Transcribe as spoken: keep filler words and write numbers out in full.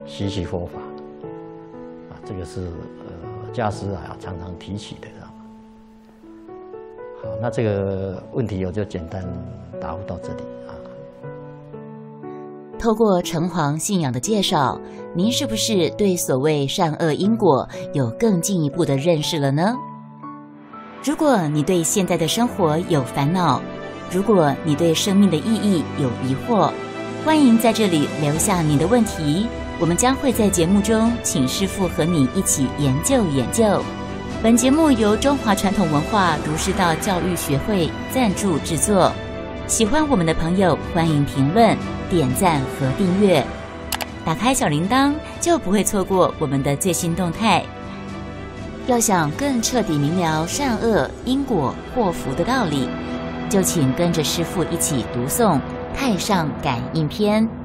习习佛法啊，这个是呃家师啊常常提起的，知道吗？好，那这个问题我就简单答复到这里啊。 透过城隍信仰的介绍，您是不是对所谓善恶因果有更进一步的认识了呢？如果你对现在的生活有烦恼，如果你对生命的意义有疑惑，欢迎在这里留下你的问题，我们将会在节目中请师父和你一起研究研究。本节目由中华传统文化儒释道教育学会赞助制作。喜欢我们的朋友，欢迎评论、点赞和订阅，打开小铃铛就不会错过我们的最新动态。要想更彻底明了善恶因果祸福的道理，就请跟着师父一起读诵《太上感应篇》。